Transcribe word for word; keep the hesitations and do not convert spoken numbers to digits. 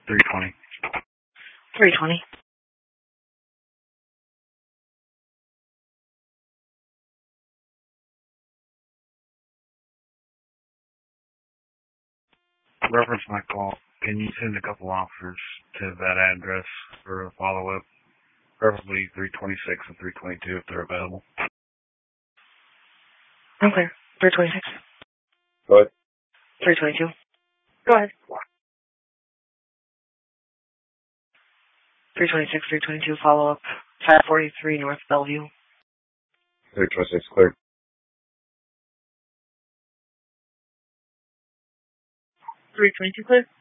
three twenty. three twenty. Reference my call. Can you send a couple officers to that address for a follow-up? Preferably three twenty-six and three twenty-two if they're available. Okay. three twenty-six. Go ahead. three twenty-two. Go ahead. three twenty-six, three twenty-two, follow-up. five forty-three North Bellevue. three twenty-six, clear. three twenty-two, clear.